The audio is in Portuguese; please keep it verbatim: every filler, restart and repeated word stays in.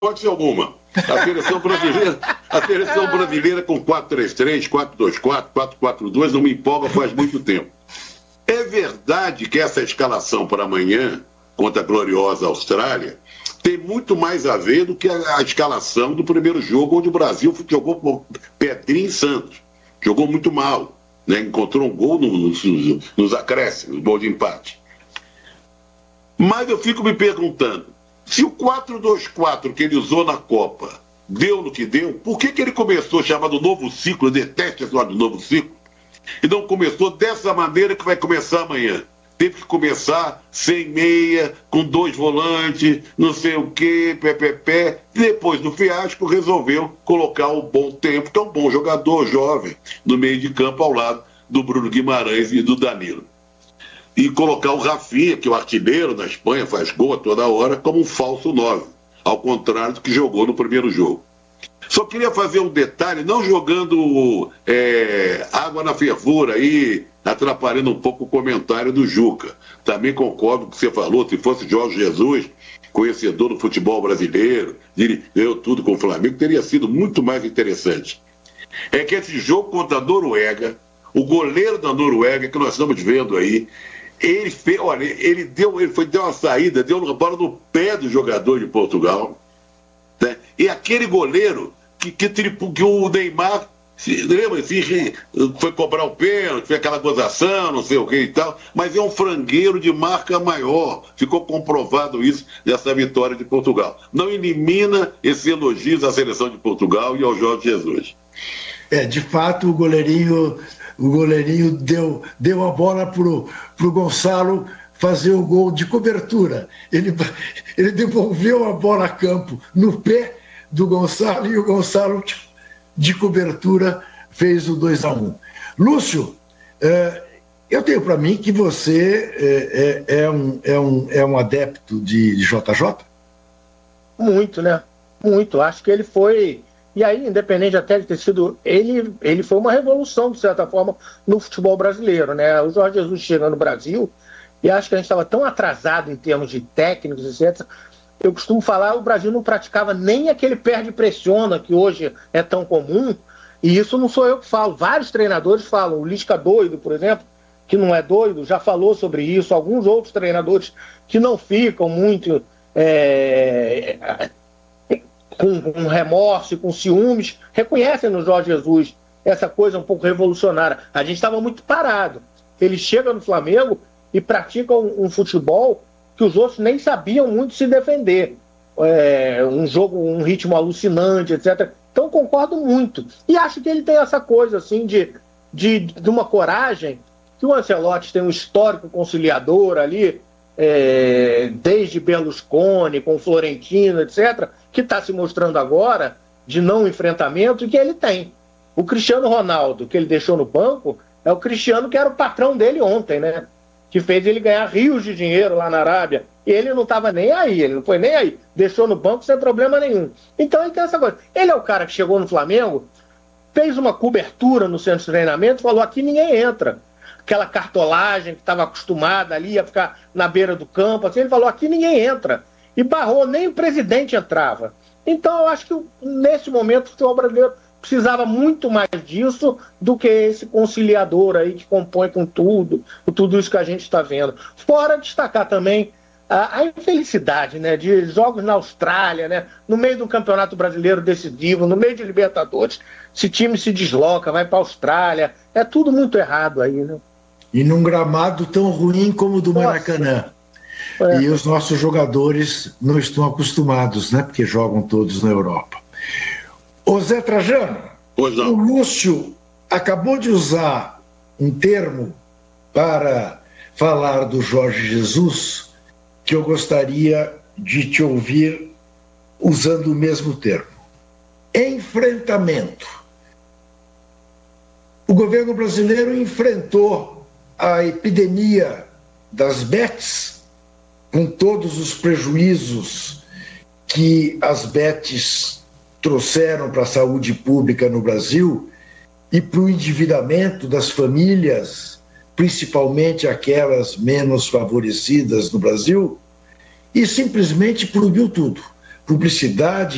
pode ser alguma. A seleção brasileira, a seleção brasileira com quatro três três, quatro dois quatro, quatro quatro dois não me empolga faz muito tempo. É verdade que essa escalação para amanhã, contra a gloriosa Austrália, tem muito mais a ver do que a, a escalação do primeiro jogo, onde o Brasil jogou com Pedrinho e Santos. Jogou muito mal, né? Encontrou um gol no, nos, nos acréscimos, gol de empate. Mas eu fico me perguntando, se o quatro dois quatro que ele usou na Copa deu no que deu, por que, que ele começou chamado novo ciclo, eu detesto esse nome do novo ciclo, e não começou dessa maneira que vai começar amanhã? Teve que começar sem meia, com dois volantes, não sei o quê, pé, pé, pé. Depois do fiasco, resolveu colocar o Bom Tempo, que é um bom jogador, jovem, no meio de campo ao lado do Bruno Guimarães e do Danilo. E colocar o Rafinha, que é o artilheiro da Espanha, faz gol a toda hora, como um falso nove, ao contrário do que jogou no primeiro jogo. Só queria fazer um detalhe, não jogando é, água na fervura aí, atrapalhando um pouco o comentário do Juca. Também concordo com o que você falou, se fosse Jorge Jesus, conhecedor do futebol brasileiro, dirigiu tudo com o Flamengo, teria sido muito mais interessante. É que esse jogo contra a Noruega, o goleiro da Noruega, que nós estamos vendo aí, ele fez, olha, ele deu, ele foi, deu uma saída, deu uma bola no pé do jogador de Portugal, né? E aquele goleiro que, que, que o Neymar, se, lembra, assim, foi cobrar o pênalti, foi aquela gozação, não sei o que e tal, mas é um frangueiro de marca maior. Ficou comprovado isso nessa vitória de Portugal. Não elimina esses elogios à seleção de Portugal e ao Jorge Jesus. É, de fato, o goleirinho, o goleirinho deu, deu a bola para o Gonçalo fazer o gol de cobertura. Ele, ele devolveu a bola a campo no pé do Gonçalo e o Gonçalo, de cobertura, fez o dois a um. Lúcio, é, eu tenho para mim que você é, é, é, um, é, um, é um adepto de, de J J? Muito, né? Muito. Acho que ele foi... E aí, independente até de ter sido... Ele, ele foi uma revolução, de certa forma, no futebol brasileiro, né? O Jorge Jesus chegou no Brasil e acho que a gente estava tão atrasado em termos de técnicos, etcétera. Eu costumo falar, o Brasil não praticava nem aquele perde-pressiona, que hoje é tão comum, e isso não sou eu que falo. Vários treinadores falam. O Lisca doido, por exemplo, que não é doido, já falou sobre isso. Alguns outros treinadores que não ficam muito... É... Com, com remorso e com ciúmes, reconhecem no Jorge Jesus essa coisa um pouco revolucionária. A gente estava muito parado. Ele chega no Flamengo e pratica um, um futebol que os outros nem sabiam muito se defender. É, um jogo, um ritmo alucinante, etcétera. Então concordo muito. E acho que ele tem essa coisa assim de, de, de uma coragem, que o Ancelotti tem um histórico conciliador ali, é, desde Berlusconi, com Florentino, etcétera, que está se mostrando agora de não enfrentamento, e que ele tem. O Cristiano Ronaldo, que ele deixou no banco, é o Cristiano que era o patrão dele ontem, né? Que fez ele ganhar rios de dinheiro lá na Arábia. E ele não estava nem aí, ele não foi nem aí. Deixou no banco sem problema nenhum. Então ele tem essa coisa. Ele é o cara que chegou no Flamengo, fez uma cobertura no centro de treinamento, falou, aqui ninguém entra. Aquela cartolagem que estava acostumada ali a ficar na beira do campo, assim, ele falou, aqui ninguém entra. E barrou, nem o presidente entrava. Então eu acho que nesse momento o futebol brasileiro precisava muito mais disso do que esse conciliador aí que compõe com tudo, com tudo isso que a gente está vendo. Fora destacar também a, a infelicidade, né, de jogos na Austrália, né, no meio do Campeonato Brasileiro decisivo, no meio de Libertadores, esse time se desloca, vai para a Austrália, é tudo muito errado aí, né? E num gramado tão ruim como o do Maracanã. É. E os nossos jogadores não estão acostumados, né, porque jogam todos na Europa. Ô Zé Trajano, o Lúcio acabou de usar um termo para falar do Jorge Jesus que eu gostaria de te ouvir usando o mesmo termo. Enfrentamento. O governo brasileiro enfrentou a epidemia das bets, com todos os prejuízos que as bets trouxeram para a saúde pública no Brasil e para o endividamento das famílias, principalmente aquelas menos favorecidas no Brasil, e simplesmente proibiu tudo. Publicidade,